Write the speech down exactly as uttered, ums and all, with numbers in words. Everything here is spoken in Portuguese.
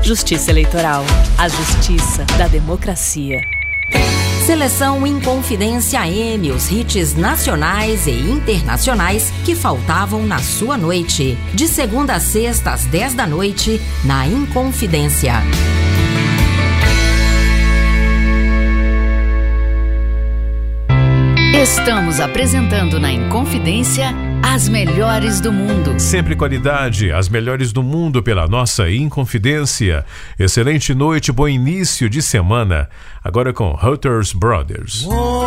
Justiça Eleitoral, a justiça da democracia. Seleção Inconfidência M, os hits nacionais e internacionais que faltavam na sua noite. De segunda a sexta às dez da noite, na Inconfidência. Estamos apresentando na Inconfidência as melhores do mundo. Sempre qualidade, as melhores do mundo pela nossa Inconfidência. Excelente noite, bom início de semana. Agora com Hutters Brothers.